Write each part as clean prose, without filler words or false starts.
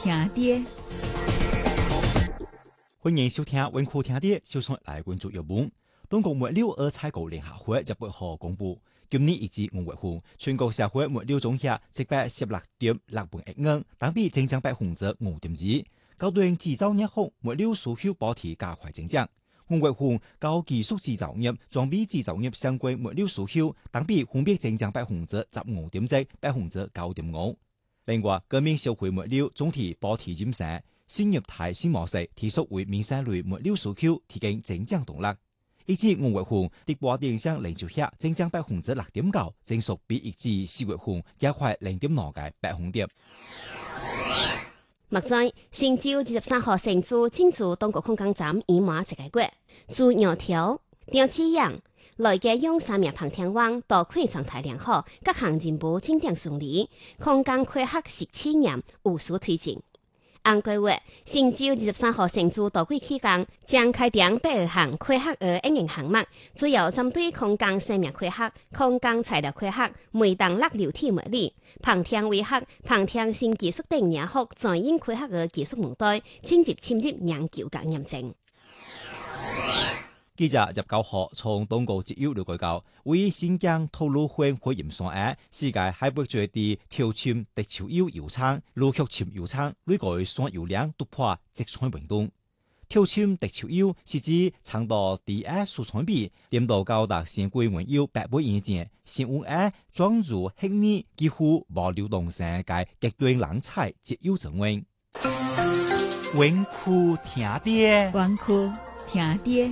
聽啲， 歡迎收聽文庫聽啲，小松來關注熱門。中國末6.2採購聯合會18號公布，今年1至5月份，全國社會末6總額716.6億元，同比增長5.2%。高端製造業項末6需求保持加快增長。5月份高技術製造業、裝備製造業相關末6需求，同比分別增長15.7%、9.5%。另外，革命消費末6總體保持減少，新業態新模式提速為民生類末6需求提供增長動力。1至5月份，第八電商零售額增長6.9%，增速比1至4月份加快0.2個百分點。 目前，新洲23號成都進駐東國空港站已滿1個月，自窈窕、張之陽來嘅用3名旁聽網到開狀態良好，各項任務進展順利，空港開學17年有所推進。按個月，新洲23號成都多軌期間將開展12項開學額應用項目，主要針對空港生命開學、空港材料開學、煤動力流體末理、旁聽微學、旁聽新技術等領域在應開學額技術目標，進入深入研究及驗證。 記者19號從東國節友了解到，為新疆吐魯番火焰山案，世界海拔最低條沁地球油油廠、盧克沁油廠累計山油量突破7,000萬噸。條沁地球油是指長度低壓輸出比，點到高達成規溫油8倍以前，新溫壓裝入黑泥幾乎無流動性嘅極端冷採節油增溫。文庫聽啲， 文庫聽啲。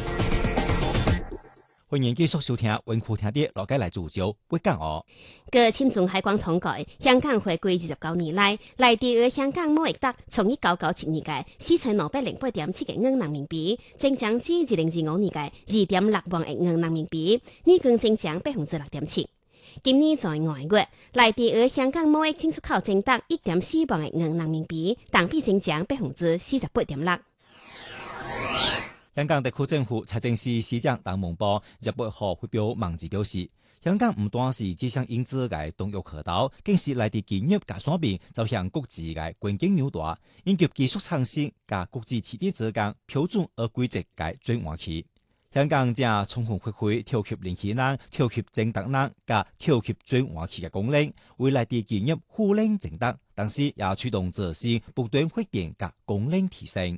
歡迎繼續收聽文庫聽啲，落街嚟聚焦北港澳。 據簽總海關統計，香港回歸29年來，內地與香港貿易額從1997年嘅4,608.7億元人民幣，增長至2025年嘅2.6萬億元人民幣，年均增長6.7%。今年在外月，內地與香港貿易進出口淨值1.4萬億元人民幣，同比增長48.6%。 香港特區政府財政司司長鄧文波18號發表網誌表示，香港唔單是這項引資嘅重要渠道，更是內地企業加雙邊走向國際嘅關鍵紐帶，以及技術創新加國際起點之間標準和規則嘅轉換期。香港正充分發揮調級年輕人、調級政達人加調級轉換期嘅功能，為內地企業互領正德，同時也驅動自身不斷發展加功能提升。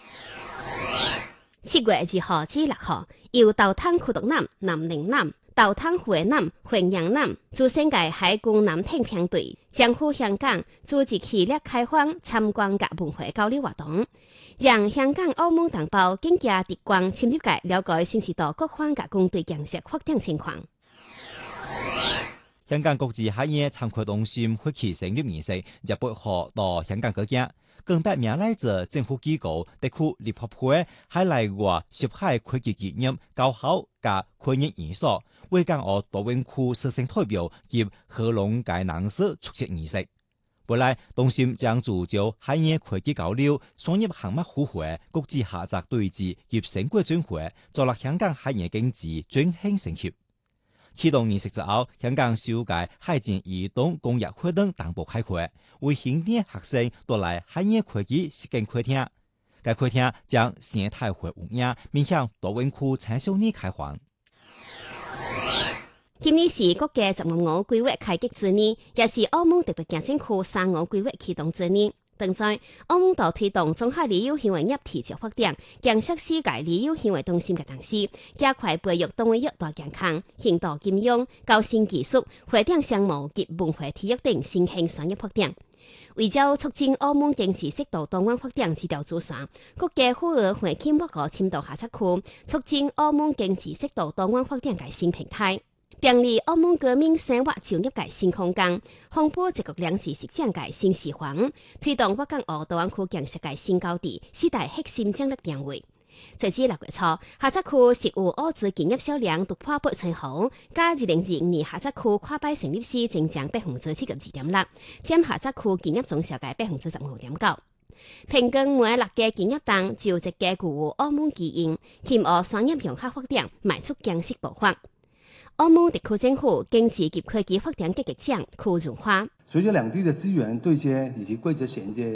7月2號至6號，由豆灘區獨南、南寧南、豆灘湖南、惠陽南組成嘅海軍南太平洋隊，將赴香港組織系列開放參觀及文化交流活動，讓香港、澳門同胞更加直觀深入嘅了解新時代國防及軍隊建設發展情況。 香港國際海洋參會中心發起成立儀式18號到香港舉行。更百名來自政府機構、特區立法會、海內外涉海科技企業、高校及科研院所，為港澳大灣區師生代表及合龍界人士出席儀式。本來中心將聚焦海洋科技交流、商業航母互惠、國際合作對峙及成果轉化，助力香港海洋經濟轉型升級。啟動儀式之後，香港首屆海展移動工業活動同步開會，為新店學生帶來海洋科技實踐課程。該課程將生態會運營面向大灣區青少年開放。 今年是國家15號規劃開局之年，也是澳門特別行政區3號規劃啟動之年。同在澳門島推動中海旅遊行為業提早發展，建設世界旅遊行為中心嘅同時，加快培育動物育大健康、引導金融、高新技術、發展商務及文化體育等新興商業發展。為咗促進澳門經濟適度多元發展指導主線，國家呼籲會建北個深度下測區，促進澳門經濟適度多元發展嘅新平台。便利澳門革命生活就業嘅新空間，豐富一國兩制實踐嘅新時環，推動北港澳大灣區建設嘅新高地，四大核心戰略定位。截至6月初，下測區實有澳資企業銷量突破8,000戶，加2025年下測區跨幣成立時增長72.6%，佔下測區企業總銷嘅15.9%。平均每6個企業當就1個具有澳門基因，協和商業融合發展，邁出建設步伐。澳門特區政府經濟及科技發展局局長庫容華， 隨着兩地的資源對接以及規則銜接